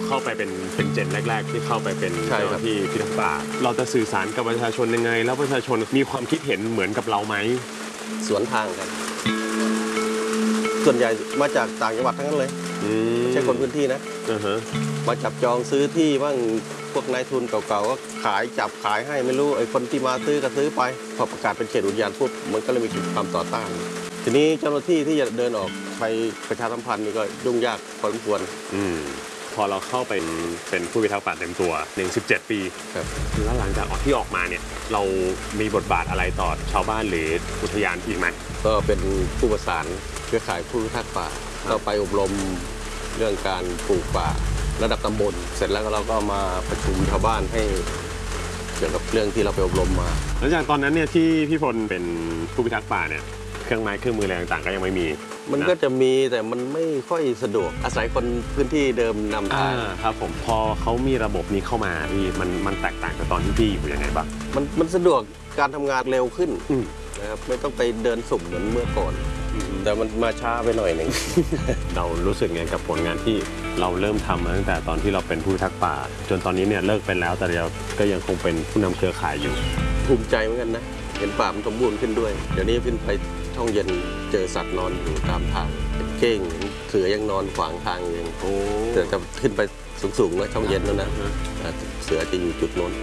เข้าไปเป็นเจนแรกๆที่เข้าไปเป็นเจ้าหน้าที่พิทักษ์ป่าเราจะสื่อสารกับประชาชนยังไงแล้วประชาชนมีความคิดเห็นเหมือนกับเราไหมสวนทางกันส่วนใหญ่มาจากต่างจังหวัดทั้งนั้นเลยไม่ใช่คนพื้นที่นะมาจับจองซื้อที่บ้างพวกนายทุนเก่าๆก็ขายจับขายให้ไม่รู้ไอ้คนที่มาซื้อก็ซื้อไปพอประกาศเป็นเขตอุทยานปุ๊บมันก็เลยมีความต่อต้านทีนี้เจ้าหน้าที่ที่จะเดินออกไปประชาสัมพันธ์นี่ก็ยุ่งยากพอสมควรพอเราเข้าเป็นผู้พิทักษ์ป่าเต็มตัว17 ปีแล้วหลังจากที่ออกมาเนี่ยเรามีบทบาทอะไรต่อชาวบ้านหรืออุทยานอีกไหมก็เป็นผู้ประสานเครือข่ายผู้พิทักษ์ป่าก็ไปอบรมเรื่องการปลูกป่าระดับตำบลเสร็จแล้วเราก็มาประชุมชาวบ้านให้เกี่ยวกับเรื่องที่เราไปอบรมมาแล้วจากตอนนั้นเนี่ยที่พี่พลเป็นผู้พิทักษ์ป่าเนี่ยเครื่องไม้เครื่องมืออะไรต่างๆก็ยังไม่มีมันก็จะมีแต่มันไม่ค่อยสะดวกอาศัยคนพื้นที่เดิมนำทางครับผมพอเขามีระบบนี้เข้ามาพี่มันแตกต่างจากตอนที่พี่อยู่ยังไงบ้างมันสะดวกการทำงานเร็วขึ้นนะครับไม่ต้องไปเดินสุ่มเหมือนเมื่อก่อนแต่มันมาช้าไปหน่อยหนึ่งเรารู้สึกไงกับผลงานที่เราเริ่มทำมาตั้งแต่ตอนที่เราเป็นผู้พิทักษ์ป่าจนตอนนี้เนี่ยเลิกไปแล้วแต่เราก็ยังคงเป็นผู้นำเครือข่ายอยู่ภูมิใจเหมือนกันนะเห็นป่ามันสมบูรณ์ขึ้นด้วยเดี๋ยวนี้ขึ้นไปช่องเย็นเจอสัตว์นอนอยู่ตามทางเป็นเก้งเสือยังนอนขวางทางอย่างแต่จะขึ้นไปสูงๆนะช่องเย็นแล้วนะเสือจะอยู่จุดโน้น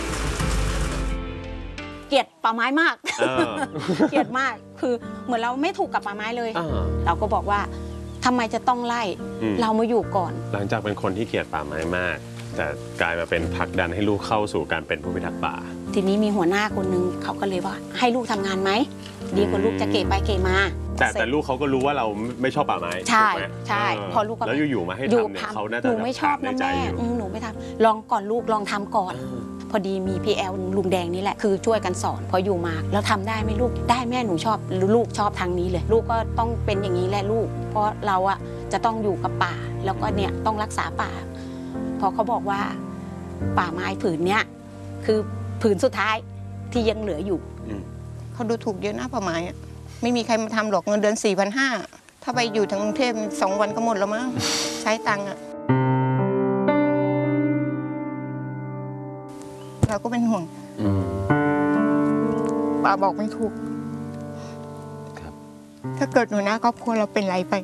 เกลียดป่าไม้มากเกลียดมากคือเหมือนเราไม่ถูกกับป่าไม้เลยเราก็บอกว่าทำไมจะต้องไล่เรามาอยู่ก่อนหลังจากเป็นคนที่เกลียดป่าไม้มากแต่กลายมาเป็นผลักดันให้ลูกเข้าสู่การเป็นผู้พิทักษ์ป่าทีนี้มีหัวหน้าคนนึงเขาก็เลยว่าให้ลูกทำงานไหมดีกว่าลูกจะเกะไปเกะมาแต่ลูกเขาก็รู้ว่าเราไม่ชอบป่าไม้ใช่ใช่พอลูกก็แล้วอยู่ๆมาให้ทำเนี่ยเขาน่าจะหนูไม่ชอบนะแม่หนูไม่ทำลองก่อนลูกลองทำก่อนพอดีมีพี่แอลลุงแดงนี่แหละคือช่วยกันสอนพออยู่มาแล้วทำได้ไหมลูกได้แม่หนูชอบลูกชอบทางนี้เลยลูกก็ต้องเป็นอย่างนี้แหละลูกเพราะเราอะจะต้องอยู่กับป่าแล้วก็เนี่ยต้องรักษาป่าพอเขาบอกว่าป่าไม้ผืนเนี้ยคือผืนสุดท้ายที่ยังเหลืออยู่เขาดูถูกเยอะนะป่าไม้อะไม่มีใครมาทำหรอกเงินเดือน4,500ถ้าไปอยู่ทางกรุงเทพ2 วันก็หมดแล้วมั้งใช้ตังค์อะเราก็เป็นห่วงป้าบอกไม่ถูกถ้าเกิดหนูนะครอบครัวเราเป็นไรไป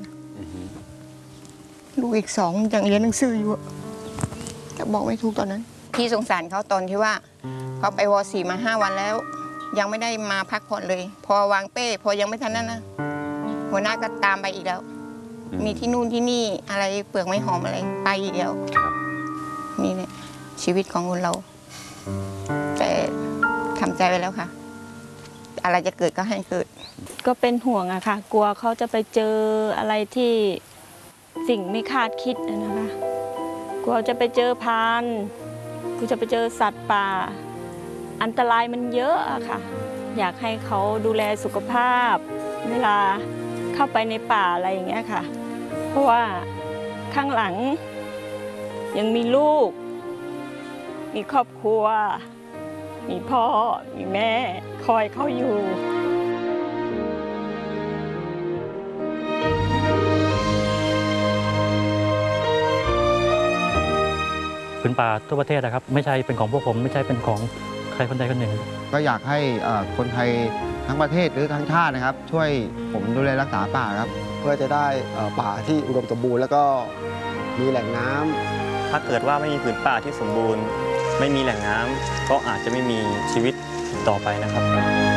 ลูกอีก2ยังเรียนหนังสืออยู่แต่บอกไม่ถูกตอนนั้นพี่สงสารเขาตอนที่ว่าเขาไปว.4 มา5 วันแล้วยังไม่ได้มาพักผ่อนเลยพอวางเป้พอยังไม่ทันนั้นนะหัวหน้าก็ตามไปอีกแล้วมีที่นู่นที่นี่อะไรเปลือกไม้หอมอะไรไปอีกแล้วนี่แหละชีวิตของคนเราแต่ทำใจไว้แล้วค่ะอะไรจะเกิดก็ให้เกิดก็เป็นห่วงอะค่ะกลัวเขาจะไปเจออะไรที่สิ่งไม่คาดคิดนะคะกลัวจะไปเจอพรานกลัวจะไปเจอสัตว์ป่าอันตรายมันเยอะอะค่ะอยากให้เขาดูแลสุขภาพเวลาเข้าไปในป่าอะไรอย่างเงี้ยค่ะเพราะว่าข้างหลังยังมีลูกมีครอบครัวมีพ่อมีแม่คอยเขาอยู่ผืนป่าทั่วประเทศนะครับไม่ใช่เป็นของพวกผมไม่ใช่เป็นของใครคนใดคนหนึ่งก็อยากให้คนไทยทั้งประเทศหรือทั้งชาตินะครับช่วยผมดูแลรักษาป่าครับเพื่อจะได้ป่าที่อุดมสมบูรณ์แล้วก็มีแหล่งน้ำถ้าเกิดว่าไม่มีผืนป่าที่สมบูรณ์ไม่มีแหล่งน้ำก็อาจจะไม่มีชีวิตต่อไปนะครับ